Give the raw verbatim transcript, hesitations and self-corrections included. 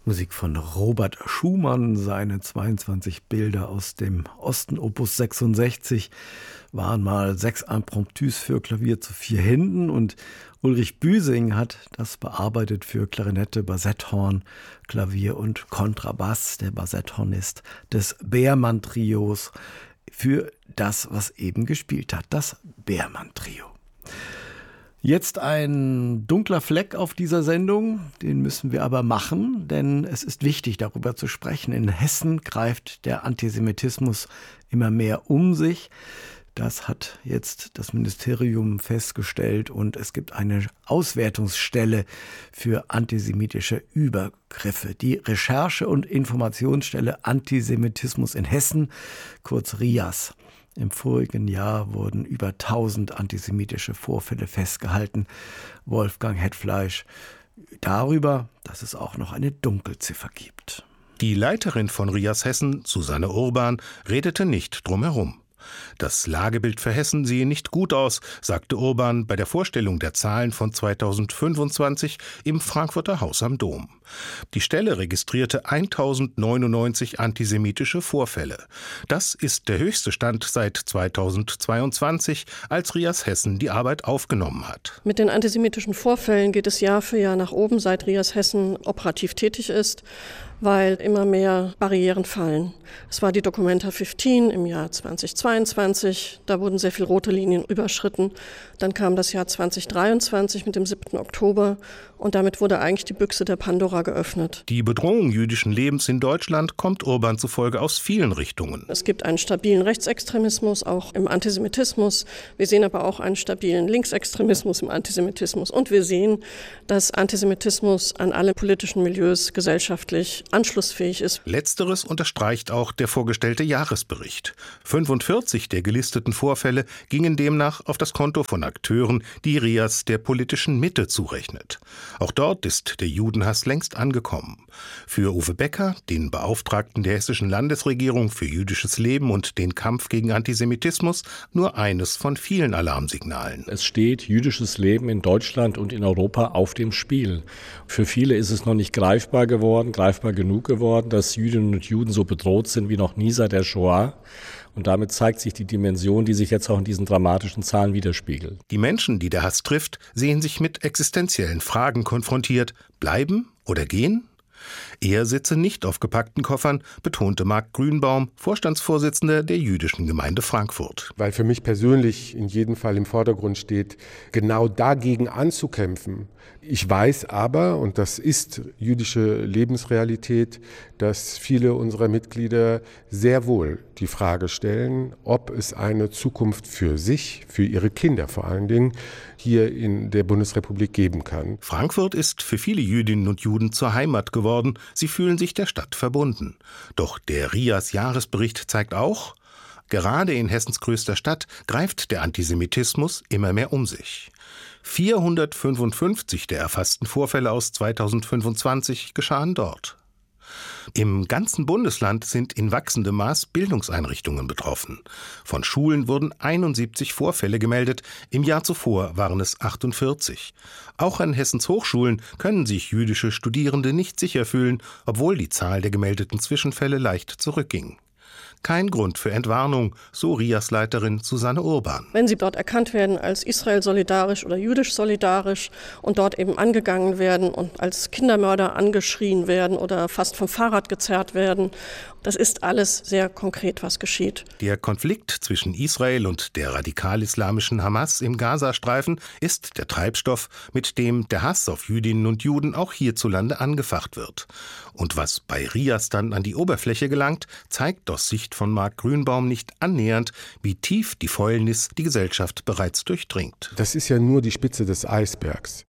Musik von Robert Schumann. Seine zweiundzwanzig Bilder aus dem Osten, Opus sechsundsechzig, waren mal sechs Impromptus für Klavier zu vier Händen. Und Ulrich Büsing hat das bearbeitet für Klarinette, Bassetthorn, Klavier und Kontrabass. Der Bassetthornist des Beermann-Trios für das, was eben gespielt hat, das Beermann-Trio. Jetzt ein dunkler Fleck auf dieser Sendung, den müssen wir aber machen, denn es ist wichtig, darüber zu sprechen. In Hessen greift der Antisemitismus immer mehr um sich. Das hat jetzt das Ministerium festgestellt und es gibt eine Auswertungsstelle für antisemitische Übergriffe. Die Recherche- und Informationsstelle Antisemitismus in Hessen, kurz R I A S. Im vorigen Jahr wurden über tausend antisemitische Vorfälle festgehalten. Wolfgang Hetfleisch darüber, dass es auch noch eine Dunkelziffer gibt. Die Leiterin von R I A S Hessen, Susanne Urban, redete nicht drumherum. Das Lagebild für Hessen sehe nicht gut aus, sagte Urban bei der Vorstellung der Zahlen von zweitausendfünfundzwanzig im Frankfurter Haus am Dom. Die Stelle registrierte tausendneunundneunzig antisemitische Vorfälle. Das ist der höchste Stand seit zweitausendzweiundzwanzig, als R I A S Hessen die Arbeit aufgenommen hat. Mit den antisemitischen Vorfällen geht es Jahr für Jahr nach oben, seit R I A S Hessen operativ tätig ist, weil immer mehr Barrieren fallen. Es war die Documenta fünfzehn im Jahr zweitausendzweiundzwanzig, da wurden sehr viele rote Linien überschritten. Dann kam das Jahr zweitausenddreiundzwanzig mit dem siebten Oktober und damit wurde eigentlich die Büchse der Pandora geöffnet. Die Bedrohung jüdischen Lebens in Deutschland kommt Urban zufolge aus vielen Richtungen. Es gibt einen stabilen Rechtsextremismus, auch im Antisemitismus. Wir sehen aber auch einen stabilen Linksextremismus im Antisemitismus. Und wir sehen, dass Antisemitismus an alle politischen Milieus gesellschaftlich anschlussfähig ist. Letzteres unterstreicht auch der vorgestellte Jahresbericht. fünfundvierzig der gelisteten Vorfälle gingen demnach auf das Konto von Akteuren, die R I A S der politischen Mitte zurechnet. Auch dort ist der Judenhass längst angekommen. Für Uwe Becker, den Beauftragten der hessischen Landesregierung für jüdisches Leben und den Kampf gegen Antisemitismus, nur eines von vielen Alarmsignalen. Es steht jüdisches Leben in Deutschland und in Europa auf dem Spiel. Für viele ist es noch nicht greifbar geworden, greifbar genug geworden, dass Jüdinnen und Juden so bedroht sind wie noch nie seit der Shoah. Und damit zeigt sich die Dimension, die sich jetzt auch in diesen dramatischen Zahlen widerspiegelt. Die Menschen, die der Hass trifft, sehen sich mit existenziellen Fragen konfrontiert. Bleiben oder gehen? Er sitze nicht auf gepackten Koffern, betonte Marc Grünbaum, Vorstandsvorsitzender der Jüdischen Gemeinde Frankfurt. Weil für mich persönlich in jedem Fall im Vordergrund steht, genau dagegen anzukämpfen. Ich weiß aber, und das ist jüdische Lebensrealität, dass viele unserer Mitglieder sehr wohl die Frage stellen, ob es eine Zukunft für sich, für ihre Kinder vor allen Dingen, hier in der Bundesrepublik geben kann. Frankfurt ist für viele Jüdinnen und Juden zur Heimat geworden. Sie fühlen sich der Stadt verbunden. Doch der R I A S-Jahresbericht zeigt auch, gerade in Hessens größter Stadt greift der Antisemitismus immer mehr um sich. vierhundertfünfundfünfzig der erfassten Vorfälle aus zweitausendfünfundzwanzig geschahen dort. Im ganzen Bundesland sind in wachsendem Maß Bildungseinrichtungen betroffen. Von Schulen wurden einundsiebzig Vorfälle gemeldet, im Jahr zuvor waren es achtundvierzig. Auch an Hessens Hochschulen können sich jüdische Studierende nicht sicher fühlen, obwohl die Zahl der gemeldeten Zwischenfälle leicht zurückging. Kein Grund für Entwarnung, so R I A S-Leiterin Susanne Urban. Wenn sie dort erkannt werden als Israel solidarisch oder jüdisch solidarisch und dort eben angegangen werden und als Kindermörder angeschrien werden oder fast vom Fahrrad gezerrt werden, das ist alles sehr konkret, was geschieht. Der Konflikt zwischen Israel und der radikal-islamischen Hamas im Gazastreifen ist der Treibstoff, mit dem der Hass auf Jüdinnen und Juden auch hierzulande angefacht wird. Und was bei R I A S dann an die Oberfläche gelangt, zeigt aus Sicht von Marc Grünbaum nicht annähernd, wie tief die Fäulnis die Gesellschaft bereits durchdringt. Das ist ja nur die Spitze des Eisbergs.